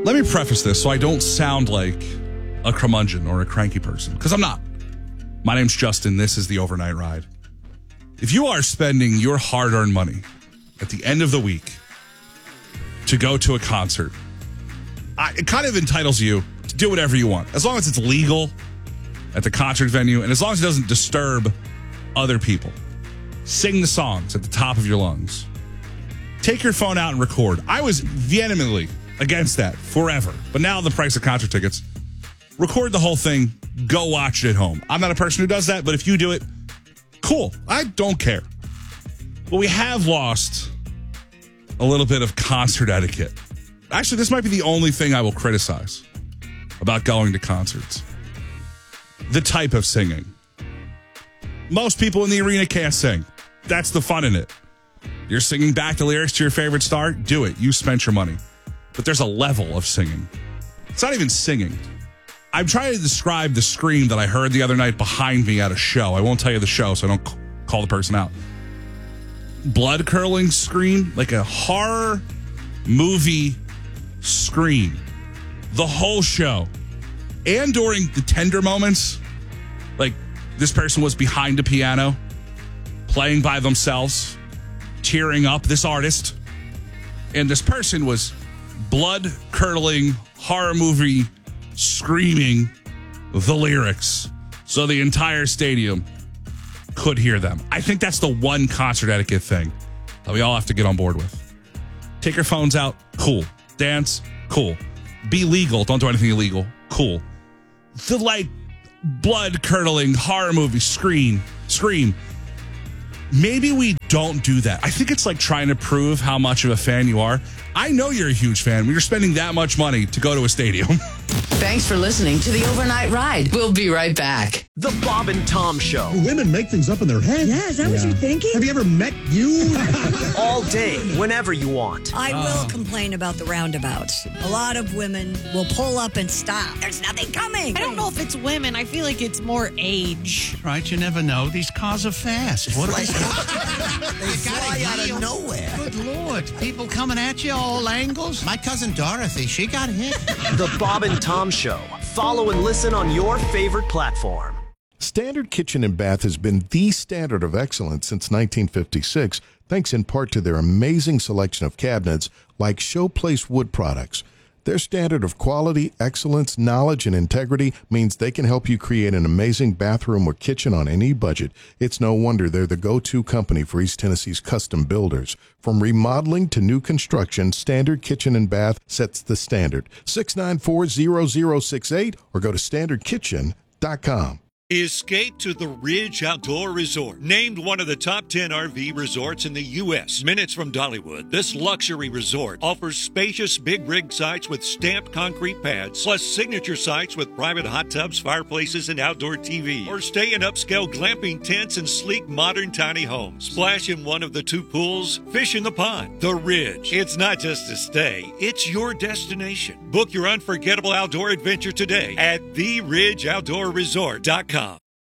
Let me preface this so I don't sound like a curmudgeon or a cranky person, because I'm not. My name's Justin. This is the Overnight Ride. If you are spending your hard-earned money at the end of the week to go to a concert, it kind of entitles you to do whatever you want, as long as it's legal at the concert venue and as long as it doesn't disturb other people. Sing the songs at the top of your lungs. Take your phone out and record. I was vehemently against that forever. But now the price of concert tickets, record the whole thing, go watch it at home. I'm not a person who does that, but if you do it, cool. I don't care. But we have lost a little bit of concert etiquette. Actually, this might be the only thing I will criticize about going to concerts. The type of singing. Most people in the arena can't sing. That's the fun in it. You're singing back the lyrics to your favorite star? Do it. You spent your money. But there's a level of singing. It's not even singing. I'm trying to describe the scream that I heard the other night behind me at a show. I won't tell you the show, so I don't call the person out. Blood-curdling scream, like a horror movie scream. The whole show. And during the tender moments, like this person was behind a piano, playing by themselves, tearing up, this artist. And this person was blood-curdling, horror movie screaming the lyrics so the entire stadium could hear them. I think that's the one concert etiquette thing that we all have to get on board with. Take your phones out, cool. Dance, cool. Be legal, don't do anything illegal, cool. The like blood-curdling horror movie scream. Maybe we don't do that. I think it's like trying to prove how much of a fan you are. I know you're a huge fan when you're spending that much money to go to a stadium. Thanks for listening to the Overnight Ride. We'll be right back. The Bob and Tom Show. Women make things up in their head. Yeah, is that what you're thinking? Have you ever met you? All day, whenever you want. I will complain about the roundabouts. A lot of women will pull up and stop. There's nothing coming. I don't know if it's women. I feel like it's more age. Right, you never know. These cars are fast. What They fly out of nowhere. Good Lord. People coming at you all angles. My cousin Dorothy, she got hit. The Bob and Tom Show. Follow and listen on your favorite platform. Standard Kitchen and Bath has been the standard of excellence since 1956, thanks in part to their amazing selection of cabinets like Showplace wood products. Their standard of quality, excellence, knowledge, and integrity means they can help you create an amazing bathroom or kitchen on any budget. It's no wonder they're the go-to company for East Tennessee's custom builders. From remodeling to new construction, Standard Kitchen and Bath sets the standard. 694-0068 or go to standardkitchen.com. Escape to the Ridge Outdoor Resort. Named one of the top 10 RV resorts in the U.S. Minutes from Dollywood, this luxury resort offers spacious big rig sites with stamped concrete pads, plus signature sites with private hot tubs, fireplaces, and outdoor TV. Or stay in upscale glamping tents and sleek modern tiny homes. Splash in one of the two pools, fish in the pond. The Ridge. It's not just a stay, it's your destination. Book your unforgettable outdoor adventure today at theridgeoutdoorresort.com.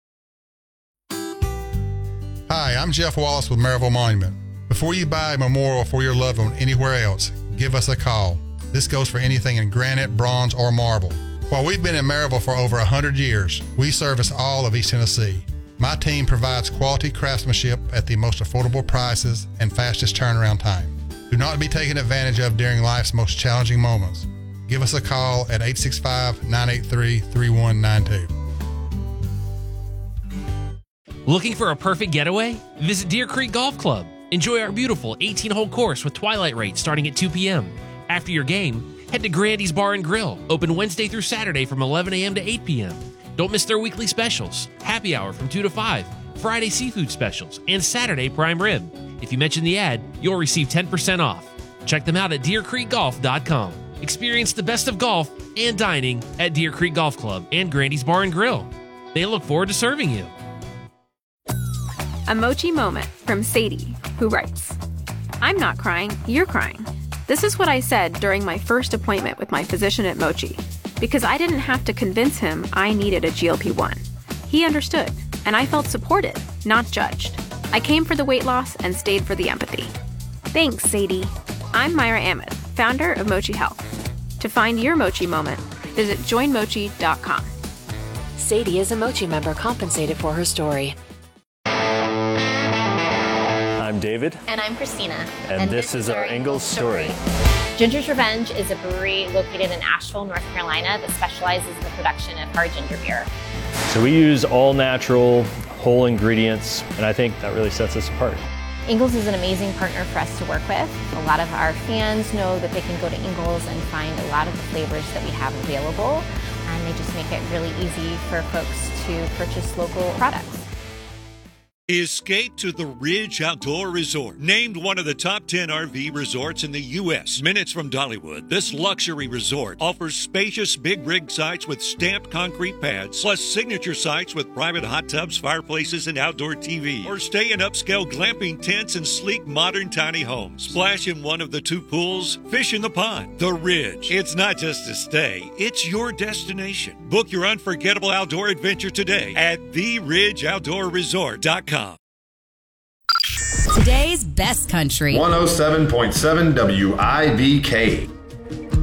Hi, I'm Jeff Wallace with Maryville Monument. Before you buy a memorial for your loved one anywhere else, give us a call. This goes for anything in granite, bronze, or marble. While we've been in Maryville for over 100 years, we service all of East Tennessee. My team provides quality craftsmanship at the most affordable prices and fastest turnaround time. Do not be taken advantage of during life's most challenging moments. Give us a call at 865-983-3192. Looking for a perfect getaway? Visit Deer Creek Golf Club. Enjoy our beautiful 18-hole course with twilight rates starting at 2 p.m. After your game, head to Grandy's Bar and Grill, open Wednesday through Saturday from 11 a.m. to 8 p.m. Don't miss their weekly specials, happy hour from 2 to 5, Friday seafood specials, and Saturday prime rib. If you mention the ad, you'll receive 10% off. Check them out at deercreekgolf.com. Experience the best of golf and dining at Deer Creek Golf Club and Grandy's Bar and Grill. They look forward to serving you. A Mochi moment from Sadie, who writes, I'm not crying, you're crying. This is what I said during my first appointment with my physician at Mochi, because I didn't have to convince him I needed a GLP-1. He understood, and I felt supported, not judged. I came for the weight loss and stayed for the empathy. Thanks, Sadie. I'm Myra Ahmed, founder of Mochi Health. To find your Mochi moment, visit joinmochi.com. Sadie is a Mochi member compensated for her story. I'm David. And I'm Christina. And this is our Ingles story. Ginger's Revenge is a brewery located in Asheville, North Carolina that specializes in the production of hard ginger beer. So we use all natural, whole ingredients, and I think that really sets us apart. Ingles is an amazing partner for us to work with. A lot of our fans know that they can go to Ingles and find a lot of the flavors that we have available, and they just make it really easy for folks to purchase local products. Escape to the Ridge Outdoor Resort. Named one of the top 10 RV resorts in the U.S. Minutes from Dollywood, this luxury resort offers spacious big rig sites with stamped concrete pads, plus signature sites with private hot tubs, fireplaces, and outdoor TV. Or stay in upscale glamping tents and sleek modern tiny homes. Splash in one of the 2 pools, fish in the pond. The Ridge. It's not just a stay, it's your destination. Book your unforgettable outdoor adventure today at theridgeoutdoorresort.com. Today's best country. 107.7 WIVK.